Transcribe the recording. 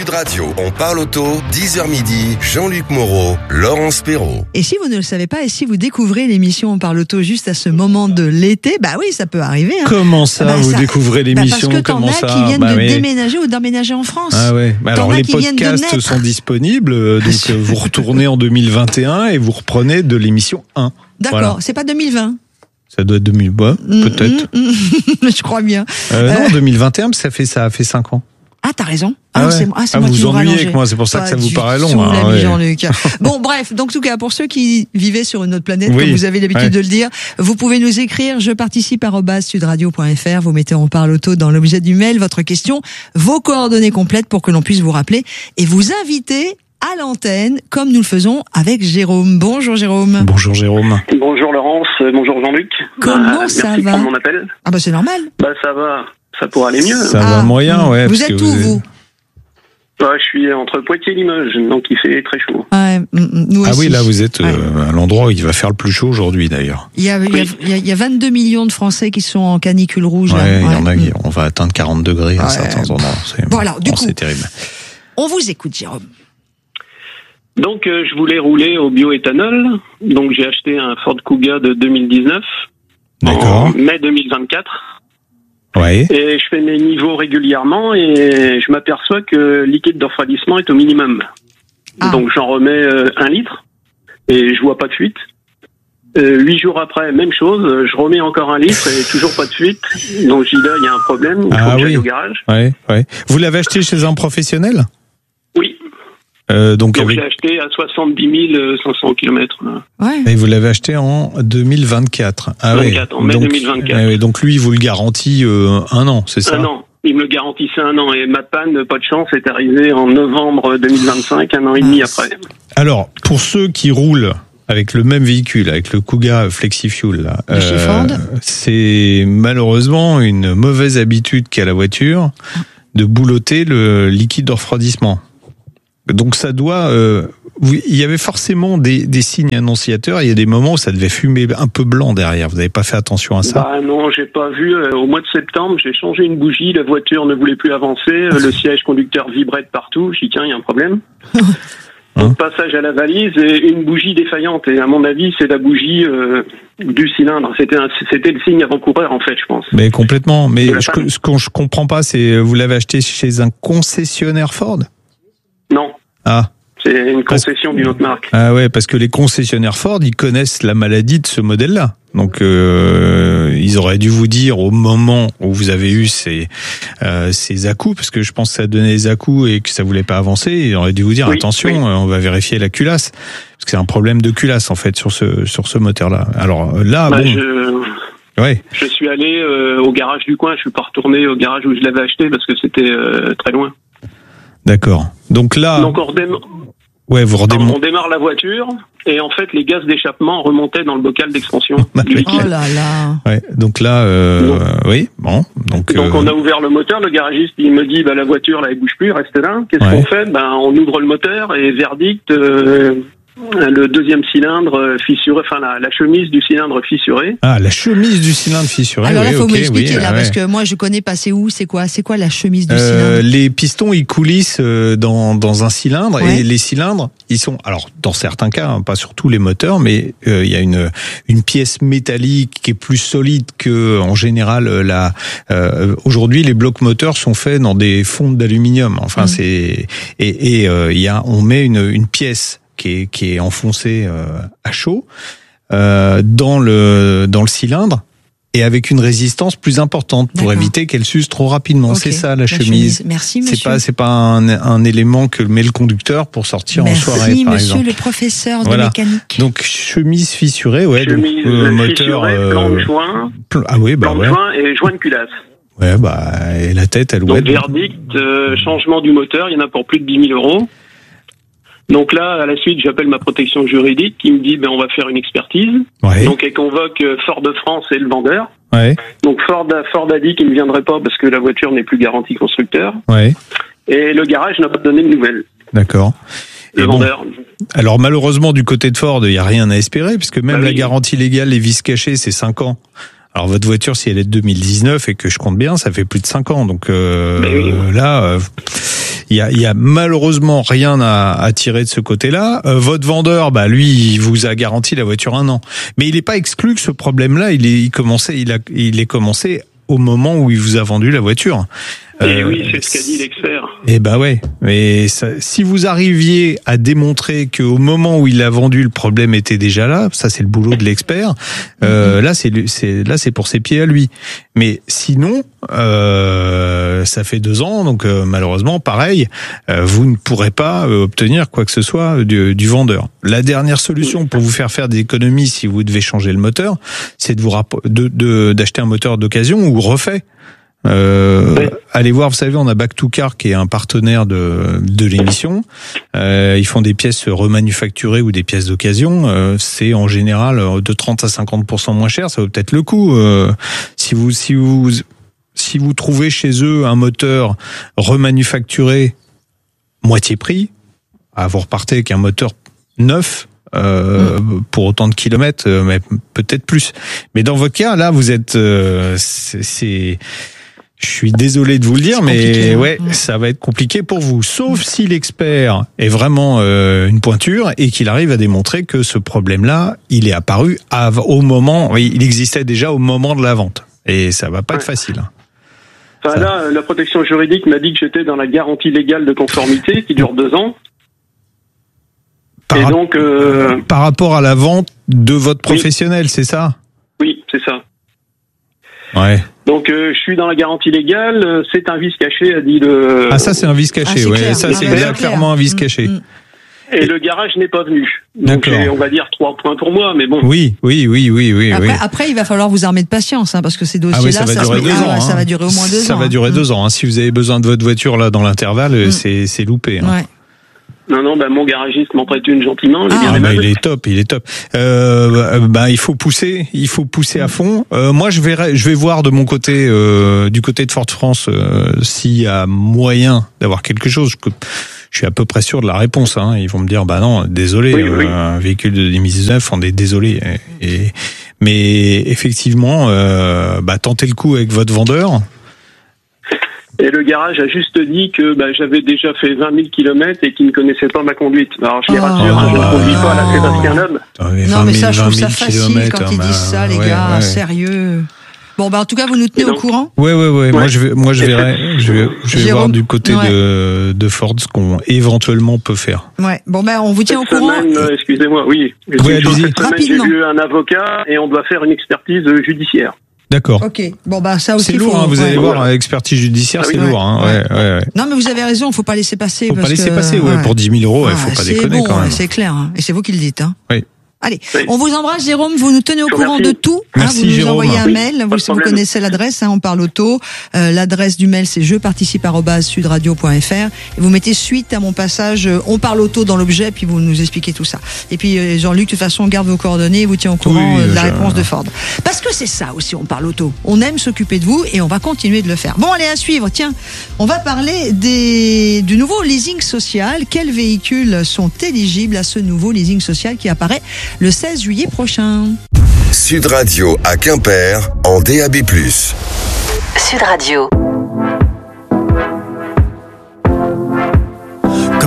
Sud Radio, on parle auto, 10h midi, Jean-Luc Moreau, Laurence Perrault. Et si vous ne le savez pas, et si vous découvrez l'émission On parle auto juste à ce moment de l'été, bah oui, ça peut arriver. Hein. Comment ça, vous découvrez l'émission? Parce que t'en as qui viennent de déménager ou d'emménager en France. Ah ouais. Alors les podcasts sont disponibles, donc vous retournez en 2021 et vous reprenez de l'émission 1. D'accord, voilà. C'est pas 2020. Ça doit être 2020, peut-être. Je crois bien. Non, 2021, ça a fait 5 ans. Ah, t'as raison. C'est moi vous qui vous ennuyez avec moi, c'est pour ça que ça vous paraît long. Jean-Luc. Bon, bref, donc en tout cas, pour ceux qui vivaient sur une autre planète, comme vous avez l'habitude de le dire, vous pouvez nous écrire jeparticipe@sudradio.fr, vous mettez On parle auto dans l'objet du mail, votre question, vos coordonnées complètes pour que l'on puisse vous rappeler et vous inviter à l'antenne, comme nous le faisons avec Jérôme. Bonjour Jérôme. Bonjour Jérôme. Bonjour Laurence, bonjour Jean-Luc. Comment ça merci va? Merci de mon appel. Ah bah c'est normal. Bah ça va, ça pourrait aller mieux. Ça va moyen, ouais. Vous êtes où vous? Je suis entre Poitiers et Limoges, donc il fait très chaud. Ouais, nous aussi. Ah oui, là vous êtes à l'endroit où il va faire le plus chaud aujourd'hui d'ailleurs. Il y a 22 millions de Français qui sont en canicule rouge. Ouais, il y en a, on va atteindre 40 degrés à certains endroits. Bon alors, du coup, c'est terrible. On vous écoute Jérôme. Donc je voulais rouler au bioéthanol, donc j'ai acheté un Ford Kuga de 2019 en mai 2024. Ouais. Et je fais mes niveaux régulièrement et je m'aperçois que le liquide de refroidissement est au minimum. Donc j'en remets 1 litre et je vois pas de fuite. 8 jours après, même chose, je remets encore 1 litre et toujours pas de fuite. Donc je dis là, il y a un problème, il faut que j'aille au garage. Ouais. Vous l'avez acheté chez un professionnel? Oui. Donc je l'ai acheté à 70 500 km. Ouais. Et vous l'avez acheté en 2024. En mai 2024. Donc lui, il vous le garantit 1 an, c'est ça? 1 an. Il me le garantissait 1 an. Et ma panne, pas de chance, est arrivée en novembre 2025, 1 an et demi après. Alors, pour ceux qui roulent avec le même véhicule, avec le Kuga FlexiFuel, là, c'est malheureusement une mauvaise habitude qu'a la voiture de boulotter le liquide de refroidissement. Donc ça doit... il y avait forcément des signes annonciateurs. Il y a des moments où ça devait fumer un peu blanc derrière. Vous n'avez pas fait attention à ça? Bah non, j'ai pas vu. Au mois de septembre, j'ai changé une bougie. La voiture ne voulait plus avancer. Le siège conducteur vibrait de partout. J'ai dit tiens, il y a un problème. Donc passage à la valise et une bougie défaillante. Et à mon avis, c'est la bougie du cylindre. C'était le signe avant-coureur en fait, je pense. Mais complètement. Mais ce que je comprends pas, c'est vous l'avez acheté chez un concessionnaire Ford? Non. Ah. C'est une concession d'une autre marque. Ah ouais, parce que les concessionnaires Ford, ils connaissent la maladie de ce modèle-là. Donc ils auraient dû vous dire au moment où vous avez eu ces à-coups, parce que je pense que ça donnait des à-coups et que ça voulait pas avancer, ils auraient dû vous dire attention, on va vérifier la culasse, parce que c'est un problème de culasse en fait sur ce moteur-là. Alors là, je suis allé au garage du coin, je suis pas retourné au garage où je l'avais acheté parce que c'était très loin. D'accord. Donc là... Donc on démarre la voiture et en fait les gaz d'échappement remontaient dans le bocal d'expansion du liquide. Oh là là. Ouais, donc là, oui, bon. Donc on a ouvert le moteur, le garagiste il me dit la voiture là elle bouge plus, reste là. Qu'est-ce qu'on fait? On ouvre le moteur et verdict, le deuxième cylindre fissuré, enfin la chemise du cylindre fissurée. Ah, la chemise du cylindre fissurée. Alors là, faut m'expliquer parce que moi je connais pas. C'est où? C'est quoi la chemise du cylindre? Les pistons ils coulissent dans un cylindre et les cylindres ils sont, alors dans certains cas, pas sur tous les moteurs, mais il y a une pièce métallique qui est plus solide que en général aujourd'hui les blocs moteurs sont faits dans des fonds d'aluminium. Enfin on met une pièce qui est enfoncée à chaud dans le cylindre et avec une résistance plus importante pour éviter qu'elle s'use trop rapidement. C'est ça la chemise. Merci monsieur. C'est pas un élément que met le conducteur pour sortir en soirée par exemple. Merci monsieur le professeur de mécanique. Donc chemise fissurée, chemise moteur plan de joint. Plan de joint et joint de culasse. Ouais, et la tête, elle donc verdict, changement du moteur, il y en a pour plus de 10 000 €. Donc là, à la suite, j'appelle ma protection juridique qui me dit on va faire une expertise. Donc elle convoque Ford de France et le vendeur. Donc Ford a dit qu'il ne viendrait pas parce que la voiture n'est plus garantie constructeur. Et le garage n'a pas donné de nouvelles. D'accord. Le vendeur. Alors malheureusement du côté de Ford, il n'y a rien à espérer puisque même la garantie légale, les vis cachées, c'est 5 ans. Alors votre voiture, si elle est de 2019 et que je compte bien, ça fait plus de 5 ans. Donc là, il y a malheureusement rien à tirer de ce côté-là. Votre vendeur, lui, il vous a garanti la voiture 1 an. Mais il n'est pas exclu que ce problème-là, il est commencé au moment où il vous a vendu la voiture. Oui, c'est ce qu'a dit l'expert. Ouais, mais si vous arriviez à démontrer qu'au moment où il a vendu, le problème était déjà là, ça c'est le boulot de l'expert. Là c'est pour ses pieds à lui. Mais sinon, ça fait 2 ans, donc malheureusement, pareil, vous ne pourrez pas obtenir quoi que ce soit du vendeur. La dernière solution pour vous faire des économies si vous devez changer le moteur, c'est d'acheter un moteur d'occasion ou refait. Allez voir, vous savez, on a Back to Car qui est un partenaire de l'émission. Ils font des pièces remanufacturées ou des pièces d'occasion. C'est en général de 30 à 50% moins cher. Ça vaut peut-être le coup. Si vous trouvez chez eux un moteur remanufacturé moitié prix, vous repartez avec un moteur neuf. Pour autant de kilomètres, mais peut-être plus. Mais dans votre cas, là, vous êtes, je suis désolé de vous le dire, mais ça va être compliqué pour vous. Sauf si l'expert est vraiment une pointure et qu'il arrive à démontrer que ce problème-là, il est apparu il existait déjà au moment de la vente. Et ça va pas être facile. Là, la protection juridique m'a dit que j'étais dans la garantie légale de conformité qui dure 2 ans. Par rapport à la vente de votre professionnel, c'est ça ? Oui, c'est ça. Ouais. Donc je suis dans la garantie légale, c'est un vice caché, a dit le... Ah, ça c'est un vice caché, ça c'est clairement un vice caché. Et le garage n'est pas venu. Donc on va dire 3 points pour moi, mais bon. Oui. Après, il va falloir vous armer de patience, parce que ces dossiers-là, ça va durer 2 ans. Ça va durer au moins 2 ans. Ça va durer 2 ans. Si vous avez besoin de votre voiture là dans l'intervalle, c'est loupé. Ouais. Non, mon garagiste m'en prête une gentiment. Il est top. Il faut pousser à fond. Moi, je vais voir de mon côté, du côté de Ford France, s'il y a moyen d'avoir quelque chose. Je suis à peu près sûr de la réponse. Ils vont me dire, non, désolé, un véhicule de 2019, on est désolé. Mais effectivement, tentez le coup avec votre vendeur. Et le garage a juste dit que j'avais déjà fait 20 000 km et qu'il ne connaissait pas ma conduite. Alors je les rassure, je ne conduis pas à la Sébastien Loeb. Non, mais ça, je trouve ça facile quand ils disent ça, les gars, sérieux. Bon, en tout cas, vous nous tenez au courant. Ouais. Moi, je vais voir du côté de Ford ce qu'on éventuellement peut faire. Ouais. Bon, on vous tient au courant. Excusez-moi, oui. Allez-y. Cette semaine, j'ai vu un avocat et on doit faire une expertise judiciaire. D'accord. Ok. Ça aussi. C'est lourd, vous allez voir, expertise judiciaire, c'est lourd. Ouais. Non, mais vous avez raison, faut pas laisser passer. Faut pas laisser passer, pour 10 000 euros, il faut pas déconner quand même. C'est clair, et c'est vous qui le dites. Oui. Allez, on vous embrasse, Jérôme. Vous nous tenez au courant de tout. Merci, vous nous Jérôme. envoyez un mail. Vous connaissez l'adresse. On parle auto. L'adresse du mail, c'est jeparticipe@sudradio.fr. Et vous mettez suite à mon passage. On parle auto dans l'objet, puis vous nous expliquez tout ça. Et puis Jean-Luc, de toute façon, on garde vos coordonnées. Et vous tient au courant de la réponse de Ford. Parce que c'est ça aussi. On parle auto. On aime s'occuper de vous et on va continuer de le faire. Bon, allez, à suivre. Tiens, on va parler du nouveau leasing social. Quels véhicules sont éligibles à ce nouveau leasing social qui apparaît le 16 juillet prochain. Sud Radio à Quimper en DAB+. Sud Radio.